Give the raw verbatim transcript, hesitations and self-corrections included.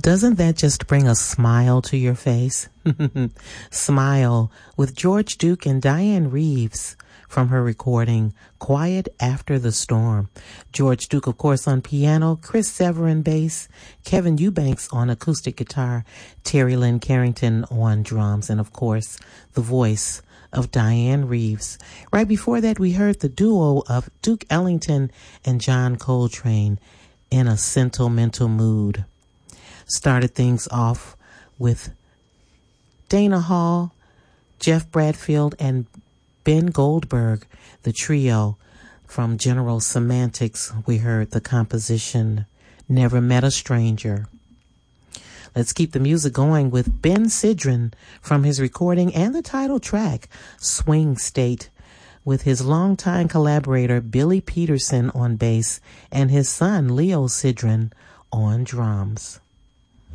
Doesn't that just bring a smile to your face? Smile with George Duke and Diane Reeves from her recording Quiet After the Storm. George Duke, of course, on piano, Chris Severin bass, Kevin Eubanks on acoustic guitar, Terry Lynn Carrington on drums, and of course, the voice of Diane Reeves. Right before that, we heard the duo of Duke Ellington and John Coltrane, In a Sentimental Mood. Started things off with Dana Hall, Jeff Bradfield, and Ben Goldberg, the trio. From General Semantics, we heard the composition Never Met a Stranger. Let's keep the music going with Ben Sidran from his recording and the title track, Swing State, with his longtime collaborator Billy Peterson on bass and his son Leo Sidran on drums.